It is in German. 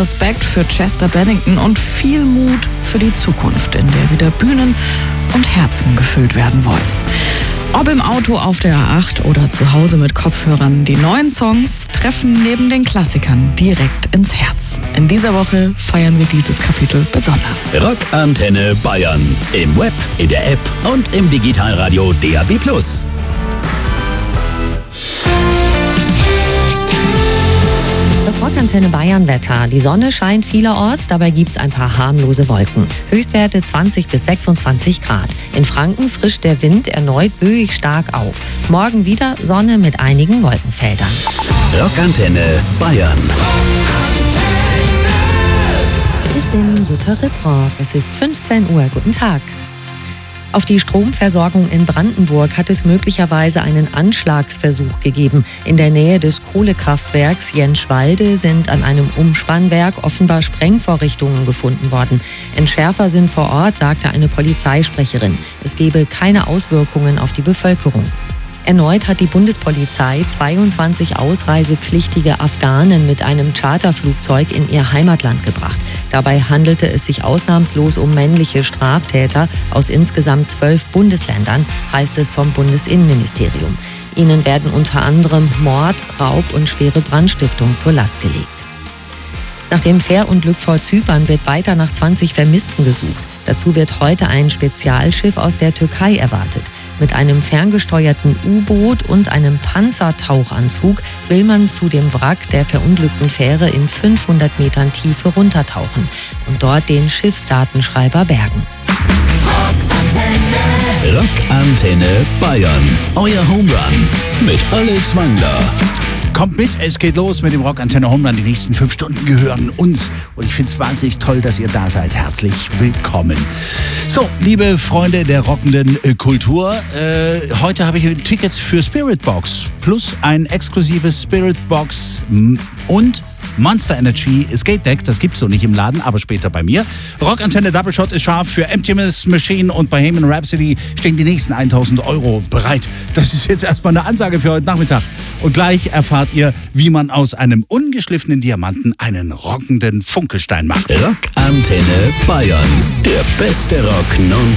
Respekt für Chester Bennington und viel Mut für die Zukunft, in der wieder Bühnen und Herzen gefüllt werden wollen. Ob im Auto, auf der A8 oder zu Hause mit Kopfhörern, die neuen Songs treffen neben den Klassikern direkt ins Herz. In dieser Woche feiern wir dieses Kapitel besonders. Rockantenne Bayern. Im Web, in der App und im Digitalradio DAB+. Das Rockantenne Bayern Wetter. Die Sonne scheint vielerorts, dabei gibt's ein paar harmlose Wolken. Höchstwerte 20 bis 26 Grad. In Franken frischt der Wind erneut böig stark auf. Morgen wieder Sonne mit einigen Wolkenfeldern. Rockantenne Bayern. Ich bin Jutta Ripprock. Es ist 15 Uhr. Guten Tag. Auf die Stromversorgung in Brandenburg hat es möglicherweise einen Anschlagsversuch gegeben. In der Nähe des Kohlekraftwerks Jenschwalde sind an einem Umspannwerk offenbar Sprengvorrichtungen gefunden worden. Entschärfer sind vor Ort, sagte eine Polizeisprecherin. Es gebe keine Auswirkungen auf die Bevölkerung. Erneut hat die Bundespolizei 22 ausreisepflichtige Afghanen mit einem Charterflugzeug in ihr Heimatland gebracht. Dabei handelte es sich ausnahmslos um männliche Straftäter aus insgesamt 12 Bundesländern, heißt es vom Bundesinnenministerium. Ihnen werden unter anderem Mord, Raub und schwere Brandstiftung zur Last gelegt. Nach dem Fährunglück vor Zypern wird weiter nach 20 Vermissten gesucht. Dazu wird heute ein Spezialschiff aus der Türkei erwartet. Mit einem ferngesteuerten U-Boot und einem Panzertauchanzug will man zu dem Wrack der verunglückten Fähre in 500 Metern Tiefe runtertauchen und dort den Schiffsdatenschreiber bergen. Rockantenne Bayern. Euer Homerun mit Alex Wangler. Kommt mit, es geht los mit dem Rockantenne Homerun. Die nächsten 5 Stunden gehören uns. Und ich finde es wahnsinnig toll, dass ihr da seid. Herzlich willkommen. So, liebe Freunde der rockenden Kultur, heute habe ich Tickets für Spiritbox plus ein exklusives Spiritbox und Monster Energy Escape Deck, das gibt's so nicht im Laden, aber später bei mir. Rockantenne Double Shot ist scharf für Emptiness Machine und Bohemian Rhapsody stehen die nächsten 1.000 € bereit. Das ist jetzt erstmal eine Ansage für heute Nachmittag. Und gleich erfahrt ihr, wie man aus einem ungeschliffenen Diamanten einen rockenden Funkelstein macht. Rockantenne Bayern, der beste Rock non